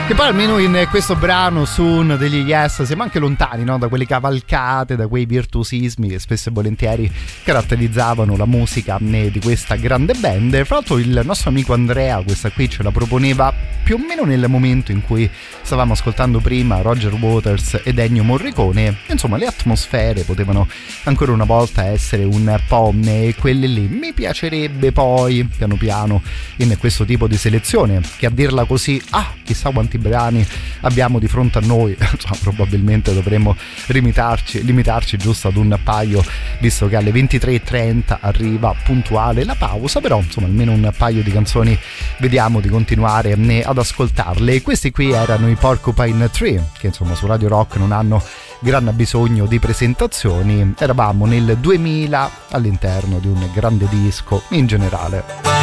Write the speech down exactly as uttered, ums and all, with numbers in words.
Che poi almeno in questo brano Soon degli Yes siamo anche lontani, no? Da quelle cavalcate, da quei virtuosismi che spesso e volentieri caratterizzavano la musica di questa grande band. Fra l'altro il nostro amico Andrea questa qui ce la proponeva più o meno nel momento in cui stavamo ascoltando prima Roger Waters ed Ennio Morricone. Insomma, le atmosfere potevano ancora una volta essere un po' quelle lì. Mi piacerebbe poi piano piano in questo tipo di selezione, che a dirla così, ah, chissà quanti brani abbiamo di fronte a noi, insomma, probabilmente dovremmo limitarci, limitarci giusto ad un paio, visto che alle ventitré e trenta arriva puntuale la pausa, però insomma almeno un paio di canzoni vediamo di continuare ad ascoltarle. Questi qui erano i Porcupine Tree, che insomma su Radio Rock non hanno gran bisogno di presentazioni. Eravamo nel duemila all'interno di un grande disco in generale.